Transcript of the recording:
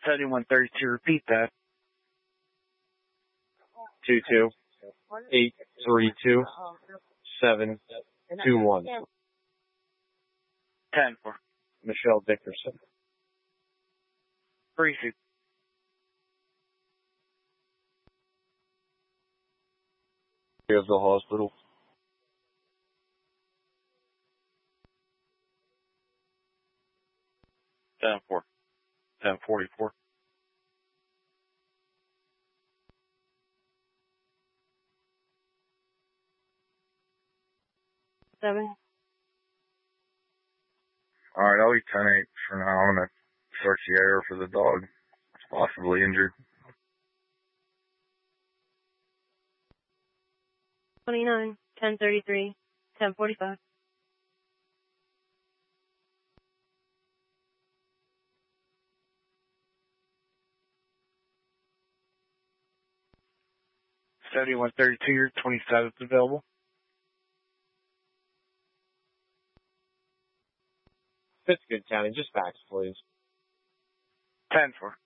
7132, repeat that. 22-832-721. 10-4. Michelle Dickerson. Briefing. Of the hospital. Ten 1044. Seven. Alright, I'll be 10-8 for now. I'm going to search the area for the dog. It's possibly injured. 29, 1033, 1045. $7132, your 27th available. Pittsgood County, just fax, please. 10-4.